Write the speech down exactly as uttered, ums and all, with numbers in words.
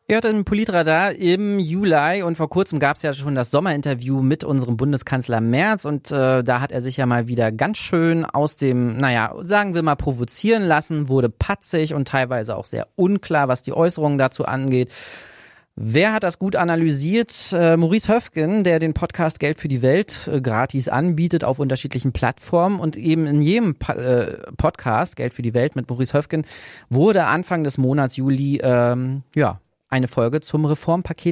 Ihr hört im Politradar im Juli und vor kurzem gab es ja schon das Sommerinterview mit unserem Bundeskanzler Merz und äh, da hat er sich ja mal wieder ganz schön aus dem, naja, sagen wir mal provozieren lassen, wurde patzig und teilweise auch sehr unklar, was die Äußerungen dazu angeht. Wer hat das gut analysiert? Äh, Maurice Höfgen, der den Podcast Geld für die Welt äh, gratis anbietet auf unterschiedlichen Plattformen und eben in jedem pa- äh, Podcast Geld für die Welt mit Maurice Höfgen wurde Anfang des Monats Juli, ähm, ja, eine Folge zum Reformpaket